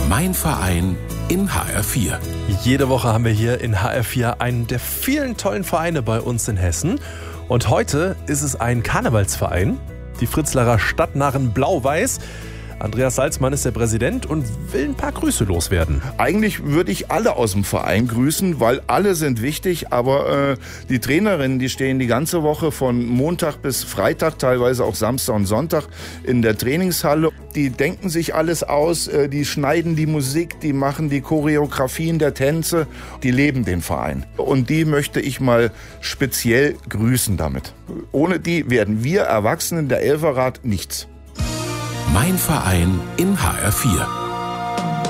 Mein Verein in HR4. Jede Woche haben wir hier in HR4 einen der vielen tollen Vereine bei uns in Hessen. Und heute ist es ein Karnevalsverein, die Fritzlarer Stadtnarren Blau-Weiß. Andreas Salzmann ist der Präsident und will ein paar Grüße loswerden. Eigentlich würde ich alle aus dem Verein grüßen, weil alle sind wichtig, aber die Trainerinnen, die stehen die ganze Woche von Montag bis Freitag, teilweise auch Samstag und Sonntag in der Trainingshalle. Die denken sich alles aus, die schneiden die Musik, die machen die Choreografien der Tänze, die leben den Verein. Und die möchte ich mal speziell grüßen damit. Ohne die werden wir Erwachsenen der Elferrat nichts. Mein Verein in HR4.